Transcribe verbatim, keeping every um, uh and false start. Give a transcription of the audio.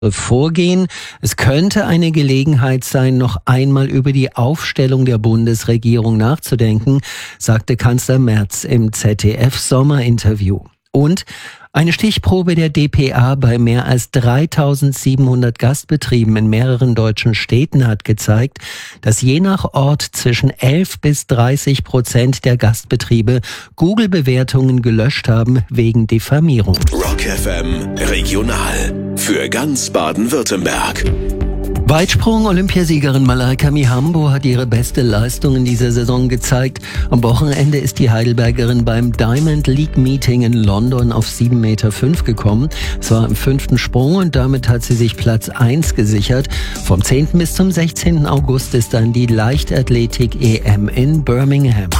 Vorgehen. Es könnte eine Gelegenheit sein, noch einmal über die Aufstellung der Bundesregierung nachzudenken, sagte Kanzler Merz im Z D F-Sommerinterview. Und eine Stichprobe der D P A bei mehr als dreitausendsiebenhundert Gastbetrieben in mehreren deutschen Städten hat gezeigt, dass je nach Ort zwischen elf bis dreißig Prozent der Gastbetriebe Google-Bewertungen gelöscht haben wegen Diffamierung. Rock F M Regional für ganz Baden-Württemberg. Weitsprung-Olympiasiegerin Malaika Mihambo hat ihre beste Leistung in dieser Saison gezeigt. Am Wochenende ist die Heidelbergerin beim Diamond League Meeting in London auf sieben Meter fünf gekommen. Es war im fünften Sprung und damit hat sie sich Platz eins gesichert. Vom zehnten bis zum sechzehnten August ist dann die Leichtathletik-E M in Birmingham.